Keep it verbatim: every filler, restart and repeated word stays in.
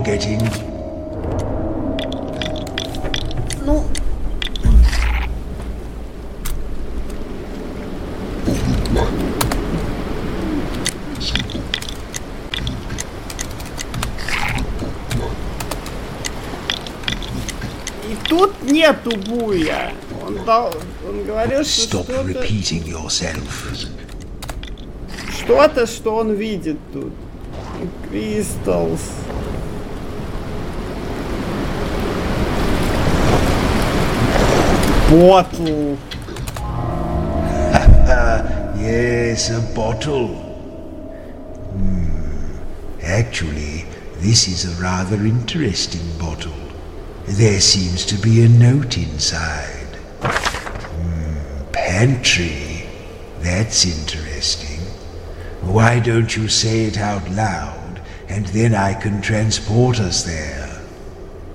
you're getting. Ну... И тут нету буя. Он, дал, он говорил, что Stop что-то... repeating yourself. Что-то, что он видит тут. Кристалс. Bottle. Yes, a bottle. Hmm. Actually, this is a rather interesting bottle. There seems to be a note inside. Hmm. Pantry. That's interesting. Why don't you say it out loud, and then I can transport us there?